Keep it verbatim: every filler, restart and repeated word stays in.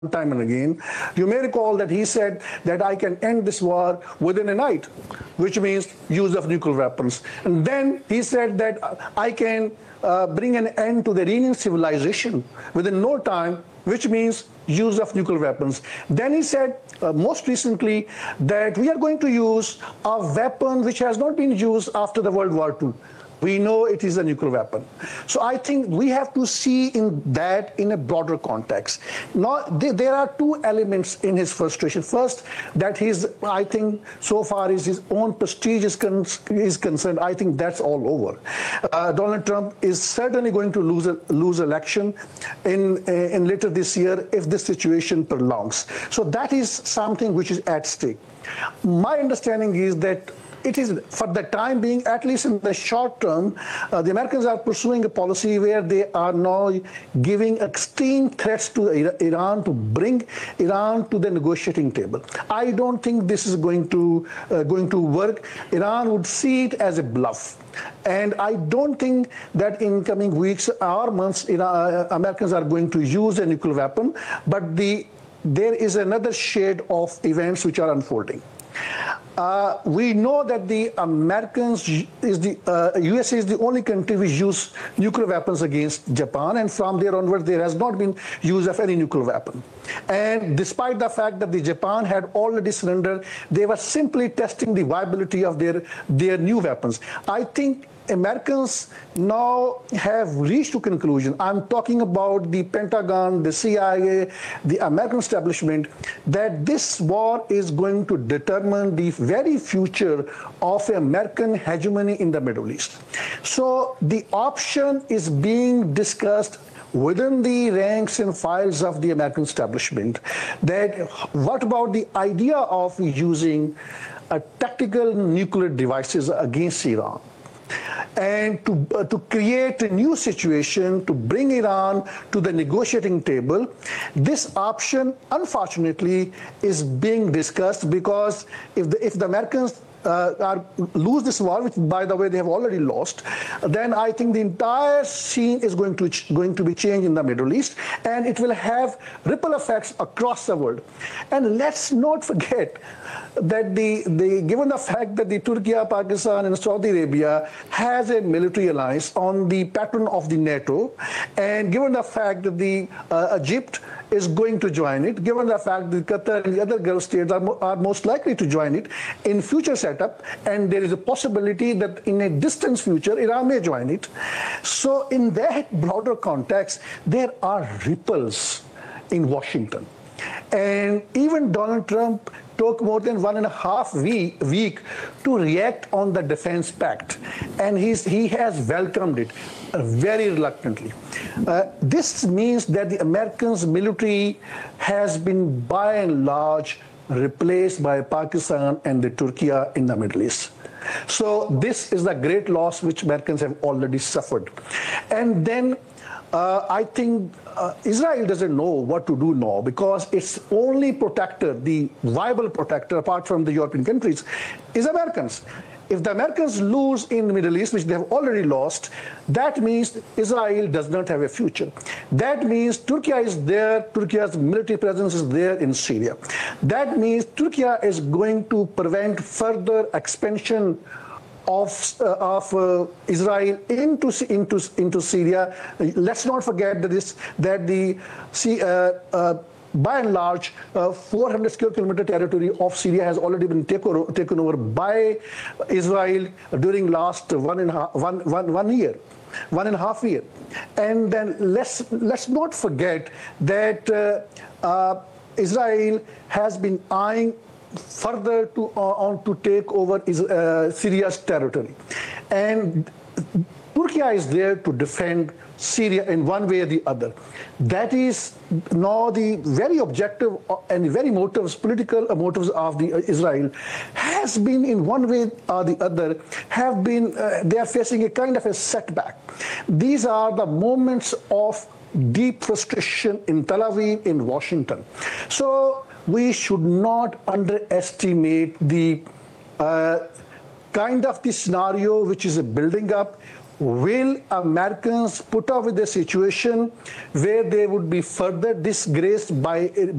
time and again. You may recall that he said that I can end this war within a night, which means use of nuclear weapons. And then he said that I can uh, bring an end to the Iranian civilization within no time, which means use of nuclear weapons. Then he said, uh, most recently, that we are going to use a weapon which has not been used after the World War Two. We know it is a nuclear weapon. So I think we have to see in that in a broader context. Now, there are two elements in his frustration. First, that he's, I think, so far as his own prestige is, con is concerned, I think that's all over. Uh, Donald Trump is certainly going to lose a, lose election in, in later this year if this situation prolongs. So that is something which is at stake. My understanding is that it is, for the time being, at least in the short term, uh, the Americans are pursuing a policy where they are now giving extreme threats to Iran to bring Iran to the negotiating table. I don't think this is going to uh, going to work. Iran would see it as a bluff. And I don't think that in coming weeks or months, Iran, uh, Americans are going to use a nuclear weapon, but the, there is another shade of events which are unfolding. Uh, we know that the Americans is the uh, U S A is the only country which use nuclear weapons against Japan, and from there onward there has not been use of any nuclear weapon. And despite the fact that the Japan had already surrendered, they were simply testing the viability of their their new weapons. I think Americans now have reached a conclusion. I'm talking about the Pentagon, the C I A, the American establishment, that this war is going to determine the very future of American hegemony in the Middle East. So the option is being discussed within the ranks and files of the American establishment, that what about the idea of using uh, tactical nuclear devices against Iran? And to, uh, to create a new situation, to bring Iran to the negotiating table. This option, unfortunately, is being discussed because if the, if the Americans Uh, are, lose this war, which, by the way, they have already lost, then I think the entire scene is going to going to be changed in the Middle East, and it will have ripple effects across the world. And let's not forget that the, the given the fact that the Turkey, Pakistan, and Saudi Arabia has a military alliance on the pattern of the NATO, and given the fact that the uh, Egypt is going to join it, given the fact that Qatar and the other Gulf states are, mo are most likely to join it in future setup, and there is a possibility that in a distant future, Iran may join it. So in that broader context, there are ripples in Washington. And even Donald Trump took more than one and a half week, week to react on the defense pact. And he's, he has welcomed it uh, very reluctantly. Uh, this means that the Americans' military has been by and large replaced by Pakistan and the Turkey in the Middle East. So this is the great loss which Americans have already suffered. And then Uh, I think uh, Israel doesn't know what to do now, because its only protector, the viable protector, apart from the European countries, is Americans. If the Americans lose in the Middle East, which they have already lost, that means Israel does not have a future. That means Turkey is there, Turkey's military presence is there in Syria. That means Turkey is going to prevent further expansion of, uh, of uh, Israel into, into, into Syria. Let's not forget that, this, that the, see, uh, uh, by and large, uh, four hundred square kilometer territory of Syria has already been take over, taken over by Israel during last one and a half, one, one, one year. One and a half year. And then let's, let's not forget that uh, uh, Israel has been eyeing further to uh, on to take over is, uh, Syria's territory, and Turkey is there to defend Syria in one way or the other. That is now the very objective and very motives, political motives of the uh, Israel has been in one way or the other have been uh, they are facing a kind of a setback. These are the moments of deep frustration in Tel Aviv, in Washington. So we should not underestimate the uh, kind of the scenario which is building up will Americans put up with a situation where they would be further disgraced by